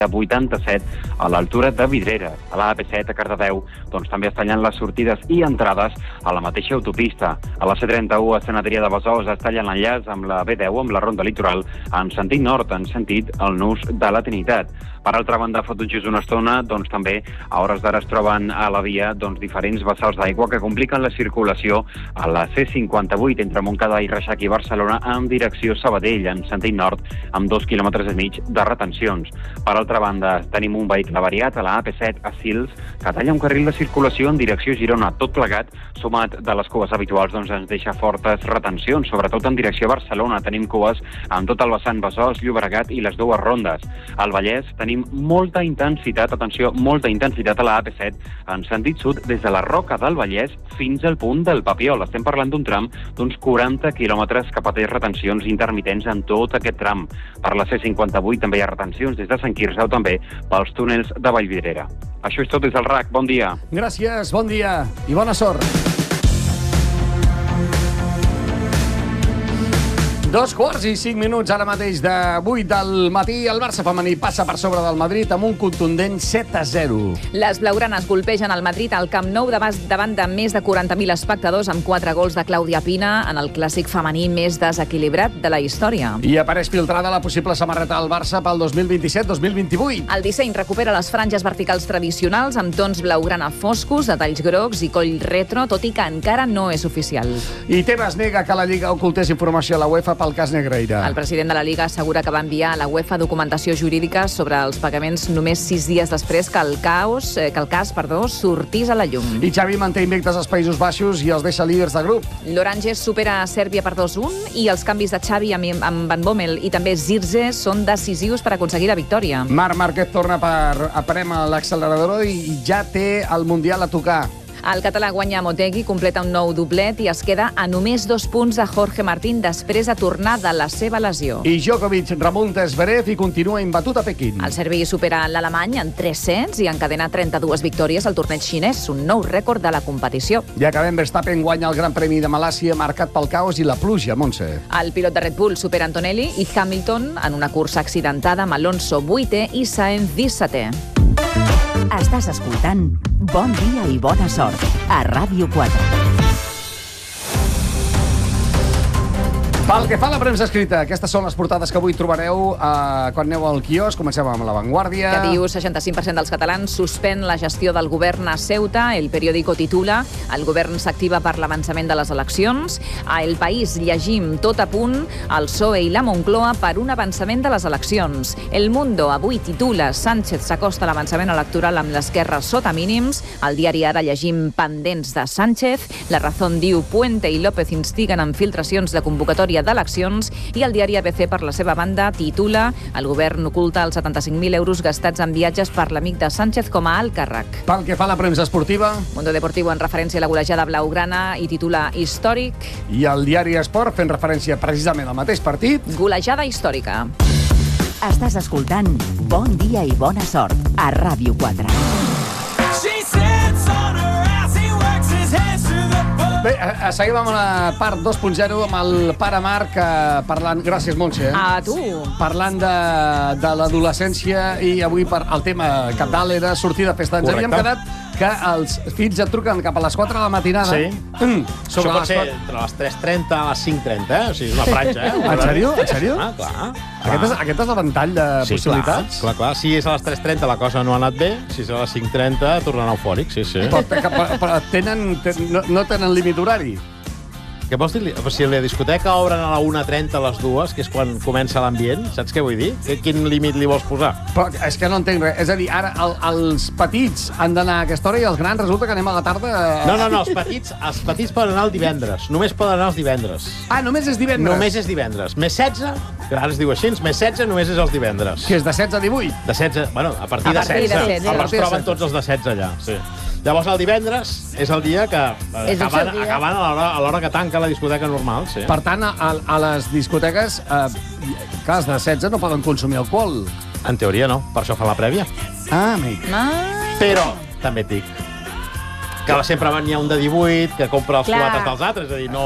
87 a l'altura de Vidreres. A la AP7 a Cardedeu també es tallen les sortides i entrades a la mateixa autopista. A la C31 a Sant Adrià de Besòs es tallen l'enllaç amb la B10 amb la ronda litoral en sentit nord, en sentit el nus de la Trinitat. Per altra banda, fa tot just una estona, també a hores d'ara es troben a la via diferents vessals d'aigua que compliquen la circulació a la C58 entre Montcada i Reixac i Barcelona en direcció Sabadell, en sentit nord, amb 2,5 quilòmetres de retencions. Per altra banda, tenim un vehicle variat a la AP7 a Sils que talla un carril de circulació en direcció Girona. Tot plegat, sumat de les cues habituals, ens deixa fortes retencions, sobretot en direcció a Barcelona. Tenim cues en tot el vessant Besòs, Llobregat i les dues rondes. Al Vallès tenim molta intensitat, atenció, molta intensitat a la AP7 en sentit sud des de la Roca del Vallès fins al punt del Papiol. Estem parlant d'un tram d'uns 40 quilòmetres que pateix retencions intermitents en tot aquest tram. Per la C58 també hi ha retencions des de Sant Quirze o també pels túnels de Vallvidrera. Això és tot des del RAC. Bon dia. Gràcies, bon dia i bona sort. 2:05 ara mateix de 8 del matí. El Barça femení passa per sobre del Madrid amb un contundent 7-0. Les blaugranes golpegen el Madrid al Camp Nou davant de més de 40.000 espectadors amb 4 gols de Clàudia Pina en el clàssic femení més desequilibrat de la història. I apareix filtrada la possible samarreta del Barça pel 2027-2028. El disseny recupera les franges verticals tradicionals amb tons blaugrana foscos, detalls grocs i coll retro, tot i que encara no és oficial. I Tebas nega que la Lliga ocultés informació a la UEFA pel cas Negreira. El president de la Liga assegura que va enviar a la UEFA documentació jurídica sobre els pagaments només 6 dies després que el cas sortís a la llum. I Xavi manté invictes als Països Baixos i els deixa líders de grup. L'Orange supera a Sèrbia per 2-1 i els canvis de Xavi amb Van Bommel i també Zirze són decisius per aconseguir la victòria. Marc Márquez torna a prémer l'accelerador i ja té el Mundial a tocar. El català guanya a Motegi, completa un nou doblet i es queda a només 2 punts a Jorge Martín després de tornar de la seva lesió. I Djokovic remunta Zverev i continua imbatut a Pequín. El serbi supera l'alemany en 3 sets i encadena 32 victòries al torneig xinès, un nou rècord de la competició. I acabem, Verstappen guanya el Gran Premi de Malàcia marcat pel caos i la pluja, Montse. El pilot de Red Bull supera Antonelli i Hamilton en una cursa accidentada amb Alonso 8è i Sainz 17è. Estàs escoltant Bon dia i bona sort a Ràdio 4. Pel que fa a la premsa escrita, aquestes són les portades que avui trobareu quan aneu al quiosc. Comencem amb La Vanguardia. Que diu 65% dels catalans suspèn la gestió del govern a Ceuta. El periòdico titula el govern s'activa per l'avançament de les eleccions. A El País llegim tot a punt el PSOE i la Moncloa per un avançament de les eleccions. El Mundo avui titula Sánchez s'acosta a l'avançament electoral amb l'esquerra sota mínims. Al diari Ara llegim pendents de Sánchez. La Razón diu Puente i López instiguen en filtracions de convocatòria d'eleccions i el diari ABC, per la seva banda, titula el govern oculta els 75.000 euros gastats en viatges per l'amic de Sánchez com a alt càrrec. Pel que fa a la premsa esportiva, Mundo Deportivo en referència a la golejada blaugrana i titula Històric. I el diari Esport fent referència precisament al mateix partit. Golejada històrica. Estàs escoltant Bon dia i bona sort a Ràdio 4. Bé, seguim amb la part 2.0 amb el pare Marc parlant... Gràcies, Montse. A tu. Parlant de l'adolescència i avui el tema cabdal era sortir de festa. Ens havíem quedat que els fills et truquen cap a les 4 de la matinada. Sí. Això pot ser entre les 3:30 a les 5:30, O sigui, és una franja, En sèrio? En sèrio? Clar. Aquest és el ventall de possibilitats? Clar. Si és a les 3:30 la cosa no ha anat bé, si és a les 5:30 tornen eufòrics, sí. Però no tenen límit horari. Què vols dir? Si la discoteca obren a la 1:30 a les 2, que és quan comença l'ambient, saps què vull dir? Quin límit li vols posar? Però és que no entenc res. És a dir, ara els petits han d'anar a aquesta hora i els grans resulta que anem a la tarda... No, els petits poden anar el divendres. Només poden anar els divendres. Ah, només és divendres? Només és divendres. Més 16, que ara es diu així, més 16 només és els divendres. Que és de 16 a 18? De 16, bueno, a partir de 16. Es troben tots els de 16 allà, sí. Llavors el divendres és el dia que acaben a l'hora que tanca la discoteca normal, sí. Per tant, a les discoteques, clar, els de 16 no poden consumir alcohol. En teoria no, per això fan la prèvia. Ah, amic. Però també et dic que sempre n'hi ha un de 18 que compra els cubates dels altres, és a dir, no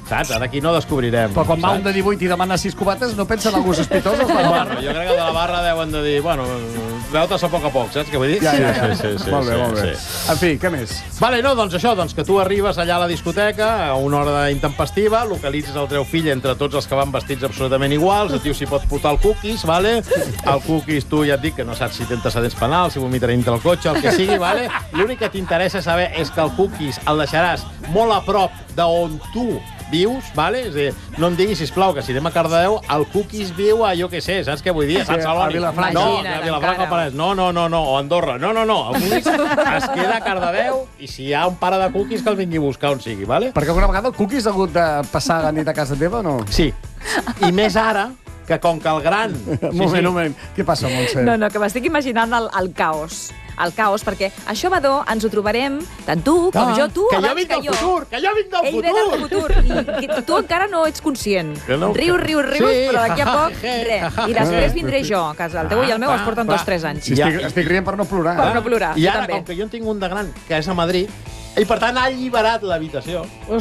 saps? Ara aquí no descobrirem. Però quan va un de 18 i demana 6 cubates, no pensa en algú sospitós? Bueno, jo crec que de la barra deuen de dir, bueno, veu-te a poc a poc, saps què vull dir? Sí. Molt bé. En fi, què més? Vale, no, doncs això, que tu arribes allà a la discoteca a una hora intempestiva, localitzes el teu fill entre tots els que van vestits absolutament iguals, et diu si pot putar el cookies, vale? El cookies, tu ja et dic que no saps si té antecedents penals, si vomita dintre el cotxe, el que sigui, vale? L'únic que t'interessa saber és que el cookies el deixaràs molt a prop d'on tu vius, vale? És a dir, no em diguis, sisplau, que si anem a Cardedeu, el cookies viu a, jo què sé, saps què vull dir? A Sant Celoni. A Vilafranca. No, a Vilafranca al Penedès. No, o Andorra. No. El cookies es queda a Cardedeu i si hi ha un pare de cookies que el vingui a buscar on sigui, vale? Perquè alguna vegada el cookies ha hagut de passar la nit a casa teva o no? Sí. I més ara, que com que el gran... Un moment. Què passa, Montse? No, que m'estic imaginant el caos. El caos, perquè això, Badó, ens ho trobarem tant tu com jo, tu que abans que jo. Que jo vinc del futur! Ell ve del futur i tu encara no ets conscient. No, rius, sí, però d'aquí a poc, res. I després vindré jo, que el teu i el meu es porten 2-3 anys. Sí, estic rient per no plorar. Per no plorar, I ara, com que jo en tinc un de gran, que és a Madrid, i per tant ha alliberat l'habitació.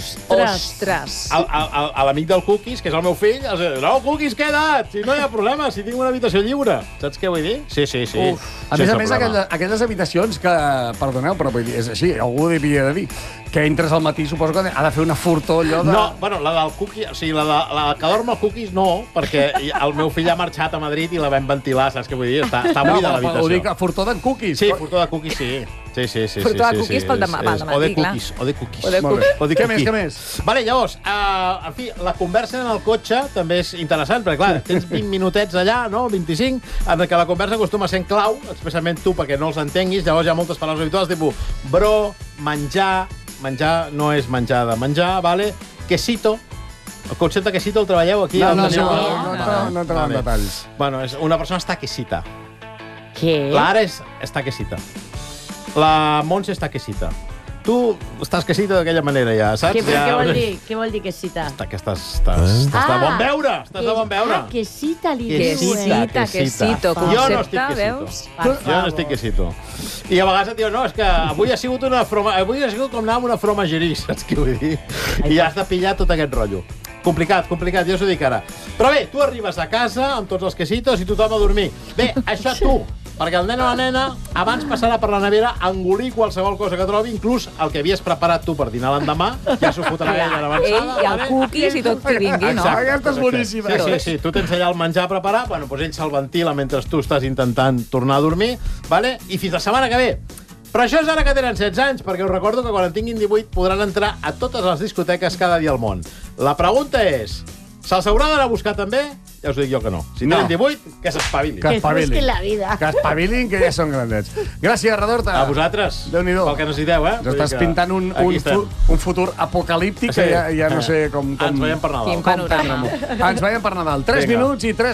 Ostres. A l'amic del Cookies, que és el meu fill, els diu, no, Cookies, queda't, si no hi ha problema, si tinc una habitació lliure. Saps què vull dir? Sí. A més, aquelles habitacions que, perdoneu, però vull dir, és així, algú devia de dir, que entres al matí, suposo que ha de fer una furtó allò de... No, bueno, la del Cookies, o sigui, la que dorm al Cookies no, perquè el meu fill ha marxat a Madrid i la vam ventilar, saps què vull dir? Està buida l'habitació. Ho dic, furtó d'en Cookies. Sí, furtó de Cookies, sí. Furtó de Cookies pel dematí, clar. O de Cookies. Què més? Vale, llavors, en fi, la conversa en el cotxe també és interessant, perquè, clar, tens 20 minutets allà, no?, 25, en què la conversa acostuma a ser en clau, especialment tu, perquè no els entenguis, llavors hi ha moltes paraules habituals, tipus, bro, menjar no és menjar de menjar, vale? Quesito. El concepte quesito el treballeu aquí? No entrem en detalls. Bueno, una persona està quesita. Què? L'Ara està quesita. La Montse està quesita. Tu estàs quesita d'aquella manera, ja, saps? Què vol dir quesita? Estàs de bon veure! Estàs de bon veure! Quesita li diu. Quesito. Jo no estic quesito. Jo no estic quesito. I a vegades et diuen, no, és que avui ha sigut com anar amb una fromageria, saps què vull dir? I has de pillar tot aquest rotllo. Complicat, jo us ho dic ara. Però bé, tu arribes a casa amb tots els quesitos i tothom a dormir. Bé, això tu, perquè el nen o la nena abans passarà per la nevera a engolir qualsevol cosa que trobi, inclús el que havies preparat tu per dinar l'endemà, ja s'ho fotrà ella a l'avançada. Ell i el cookies i tot que vingui, no? Aquesta és boníssima. Sí, tu tens allà el menjar preparat, bueno, doncs ell se'l ventila mentre tu estàs intentant tornar a dormir, vale? I fins la setmana que ve. Però això és ara que tenen 16 anys, perquè us recordo que quan en tinguin 18 podran entrar a totes les discoteques cada dia al món. La pregunta és, se'ls haurà d'anar a buscar també? Ja us dic jo que no. Si tenen 18, que s'espavilin. Que busquin la vida. Que espavilin, que ja són grandets. Gràcies, Redorta. A vosaltres. Déu-n'hi-do. Pel que necessiteu, eh? Ja estàs pintant un futur apocalíptic que ja no sé com... Ens veiem per Nadal. Quin panorama. Ens veiem per Nadal. 3 minuts i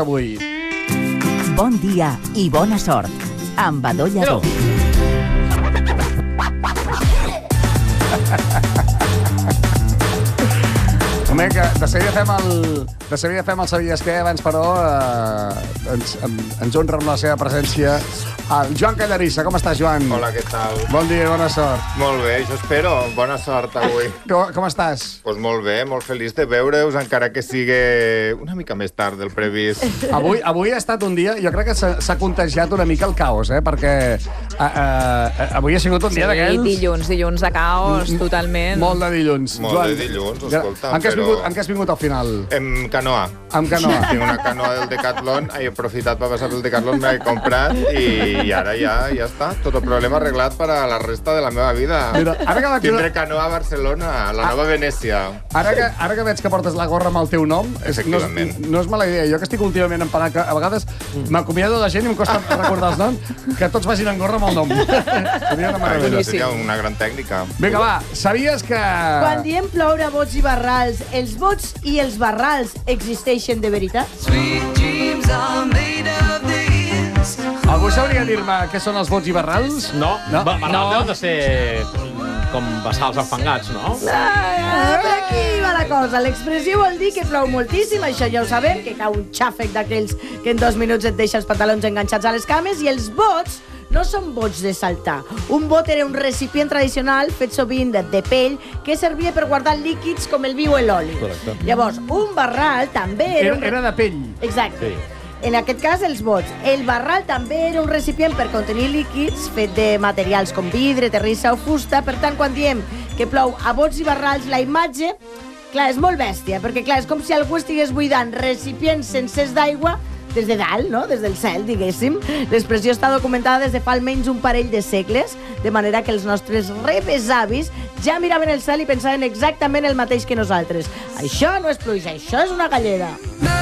3:15. Bon dia i bona sort. Amb Badó Lladó. Que de seguida fem el Sabies Què, abans, però, ens honra amb la seva presència el Joan Callarissa. Com estàs, Joan? Hola, què tal? Bon dia i bona sort. Molt bé, això espero. Bona sort avui. Com estàs? Pues molt bé, molt feliç de veure-us, encara que sigui una mica més tard del previst. Avui ha estat un dia, jo crec que s'ha contagiat una mica el caos, perquè avui ha sigut un dia d'aquells... Dilluns de caos, totalment. Molt de dilluns. Molt de dilluns, escolta. En què has vingut al final? En canoa. Amb canoa. Tinc una canoa del Decathlon, he aprofitat per passar pel Decathlon, me l'he comprat i ara ja està. Tot el problema arreglat per a la resta de la meva vida. Mira, tindré canoa a Barcelona, a la nova Venècia. Ara que veig que portes la gorra amb el teu nom, no és mala idea. Jo que estic últimament empanat, que a vegades m'acomiado de la gent i em costa recordar els noms, que tots vagin en gorra amb el nom. Seria una meravella. Seria una gran tècnica. Vinga, va, sabies que... Quan diem ploure bots i barrals, els bots i els barrals existeixen de veritat? Algú sabria dir-me què són els bots i barrals? No. Barrals deuen de ser com bassals enfangats, no? Per aquí va la cosa. L'expressió vol dir que plou moltíssim, això ja ho sabem, que cau un xàfec d'aquells que en 2 minuts et deixa els pantalons enganxats a les cames, i els bots no són bots de saltar. Un bot era un recipient tradicional fet sovint de pell que servia per guardar líquids com el vi o l'oli. Llavors, un barral també Era de pell. Exacte. En aquest cas, els bots. El barral també era un recipient per contenir líquids fet de materials com vidre, terrissa o fusta. Per tant, quan diem que plou a bots i barrals, la imatge, clar, és molt bèstia, perquè clar, és com si algú estigués buidant recipients sencers d'aigua des de dalt, no? Des del cel, diguéssim. L'expressió està documentada des de fa almenys un parell de segles, de manera que els nostres rebesavis ja miraven el cel i pensaven exactament el mateix que nosaltres. Això no és pluja, això és una galleda.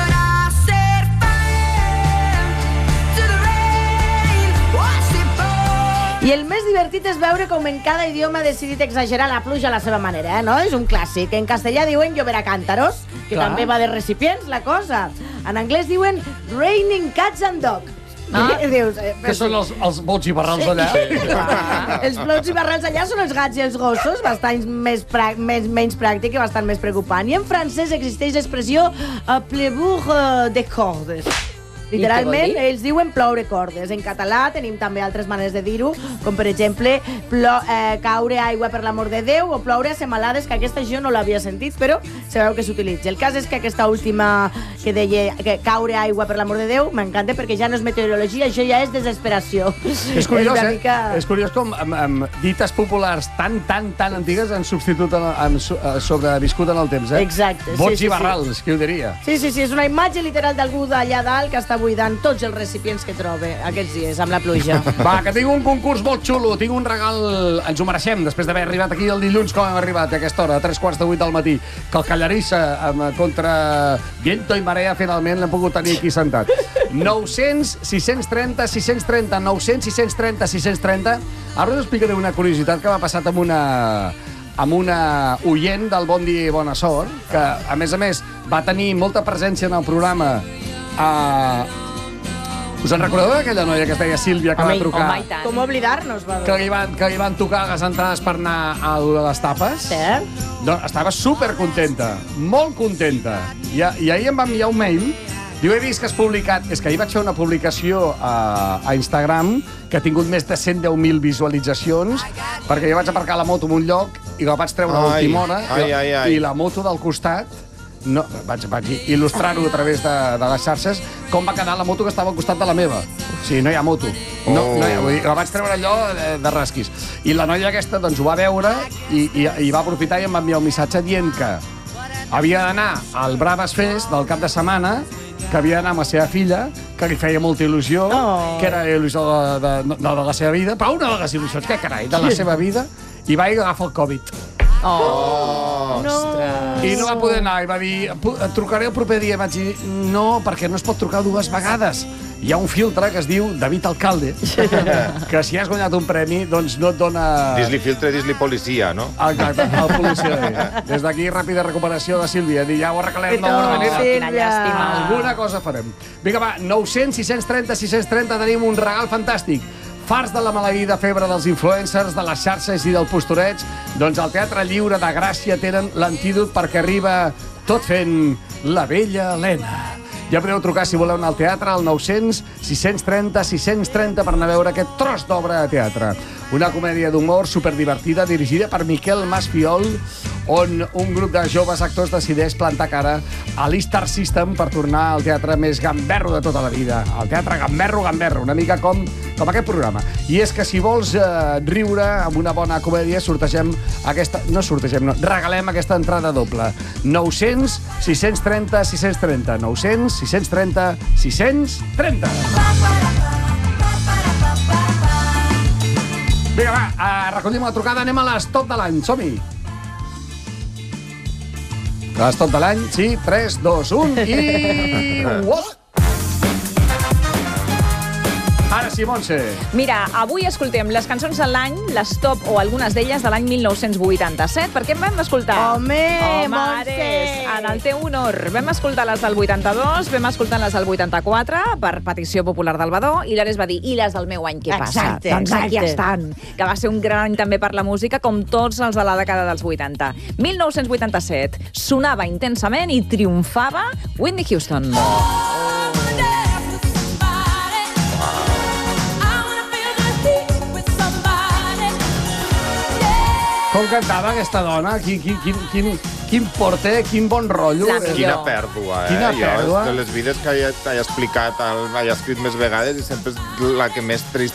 I el més divertit és veure com en cada idioma ha decidit exagerar la pluja a la seva manera, no? És un clàssic. En castellà diuen lloverà càntaros, que també va de recipients, la cosa. En anglès diuen raining cats and dogs. Dius, que són els bots i barrals allà? Els bots i barrals allà són els gats i els gossos, bastant menys pràctic i bastant més preocupant. I en francès existeix l'expressió pleuvoir de cordes. Literalment, ells diuen ploure cordes. En català tenim també altres maneres de dir-ho, com per exemple caure aigua per l'amor de Déu o ploure a semalades, que aquesta jo no l'havia sentit, però sabeu que s'utilitza. El cas és que aquesta última que deia que caure aigua per l'amor de Déu m'encanta perquè ja no és meteorologia, això ja és desesperació. És curiós, És curiós com dites populars tan antigues han substitut, han sobreviscut en el temps, Exacte. Bots i barrals, qui ho diria? Sí, és una imatge literal d'algú d'allà dalt que està buidant tots els recipients que troba aquests dies amb la pluja. Va, que tinc un concurs molt xulo, tinc un regal, ens ho mereixem, després d'haver arribat aquí el dilluns, com hem arribat a aquesta hora, a 3:45 del matí, que el Callarissa contra viento i marea finalment l'hem pogut tenir aquí sentat. 900 630 630, 900 630 630. Ara us explicaré una curiositat que m'ha passat amb una oient del Bon Dia i Bona Sort, que, a més, va tenir molta presència en el programa. Us en recordeu d'aquella noia que es deia Sílvia, que va trucar? Com oblidar-nos, va. Que li van tocar les entrades per anar a les tapes? Doncs estava supercontenta, molt contenta. I ahir em va enviar un mail. Diu, he vist que has publicat... És que ahir vaig fer una publicació a Instagram que ha tingut més de 110.000 visualitzacions, perquè jo vaig aparcar la moto en un lloc i la vaig treure a l'última hora i la moto del costat. No, vaig il·lustrar-ho a través de les xarxes, com va quedar la moto que estava al costat de la meva. O sigui, no hi ha moto. La vaig treure allò de rasquis. I la noia aquesta doncs, ho va veure i va aprofitar i em va enviar un missatge dient que havia d'anar al Braves Fest del cap de setmana, que havia d'anar amb la seva filla, que li feia molta il·lusió, que era il·lusió de la seva vida, però una de les il·lusions, que carai, de la seva vida, i va agafar el Covid. I no va poder anar, i va dir, et trucaré el proper dia. Vaig dir, no, perquè no es pot trucar 2 vegades. Hi ha un filtre que es diu David Alcalde, que si has guanyat un premi, doncs no et dona... Dis-li filtre, dis-li policia, no? Exacte, el policia. Des d'aquí, ràpida recuperació de Sílvia. Ja ho arreglarem d'alguna manera. Quina llàstima. Alguna cosa farem. Vinga, va, 900 630 630, tenim un regal fantàstic. Farts de la maleïda febre dels influencers, de les xarxes i del postureig, doncs al Teatre Lliure de Gràcia tenen l'antídot perquè arriba tot fent la vella Helena. Ja podeu trucar si voleu anar al teatre al 900 630 630 per anar a veure aquest tros d'obra de teatre. Una comèdia d'humor superdivertida dirigida per Miquel Masfiol, on un grup de joves actors decideix plantar cara a l'Star System per tornar al teatre més gamberro de tota la vida. El teatre gamberro, una mica com aquest programa. I és que si vols riure amb una bona comèdia, regalem aquesta entrada doble. 900 630 630. 900 630 630. Vinga, va, recollim la trucada, anem a les top de l'any, som-hi. Les top de l'any, sí, 3, 2, 1 i... Ara sí, Montse. Mira, avui escoltem les cançons de l'any, les top o algunes d'elles de l'any 1987. Per què en vam escoltar? Home, Montse! En el teu honor. Vam escoltar les del 82, vam escoltar les del 84, per petició popular del Badó, i l'Ares va dir, i les del meu any, què passa? Doncs aquí estan. Que va ser un gran any també per la música, com tots els de la dècada dels 80. 1987, sonava intensament i triomfava Whitney Houston. Com cantava aquesta dona? Quin porter, quin bon rotllo. Quina pèrdua, Quina pèrdua. De les vides que he explicat, he escrit més vegades i sempre és la que més trist